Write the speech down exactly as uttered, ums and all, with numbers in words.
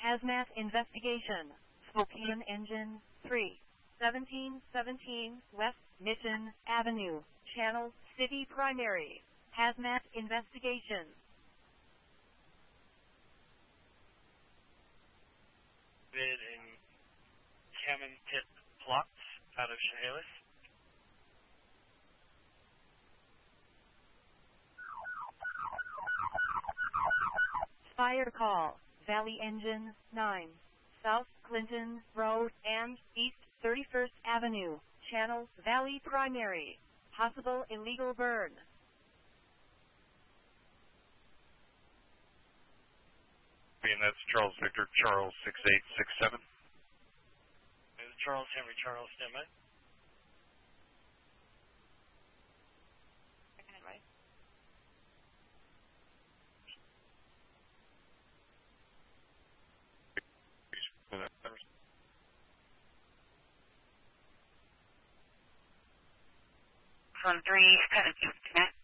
Hazmat investigation. Spokane Engine three. seventeen seventeen West Mission Avenue. Channel City Primary. Hazmat investigation. Bid in Cammon Pit Plots out of Chehalis. Fire call. Valley Engine nine. South Clinton Road and East thirty-first Avenue. Channel Valley Primary. Possible illegal burn. And that's Charles Victor, Charles six eight six seven. This is Charles Henry, Charles Stemmet. Right. From three seven, connect.